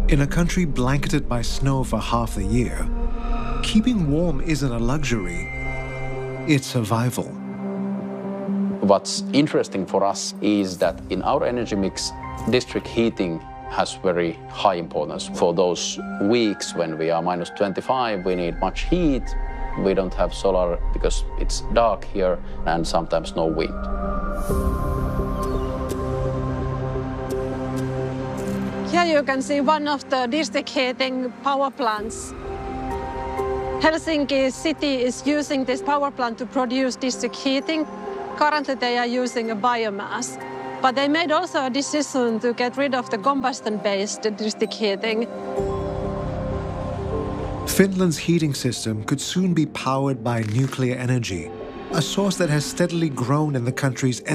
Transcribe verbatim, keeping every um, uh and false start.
In a country blanketed by snow for half the year, keeping warm isn't a luxury, it's survival. What's interesting for us is that in our energy mix, district heating has very high importance. For those weeks when we are minus twenty-five, we need much heat. We don't have solar because it's dark here and sometimes no wind. Here you can see one of the district heating power plants. Helsinki city is using this power plant to produce district heating. Currently they are using a biomass, but they made also a decision to get rid of the combustion-based district heating. Finland's heating system could soon be powered by nuclear energy, a source that has steadily grown in the country's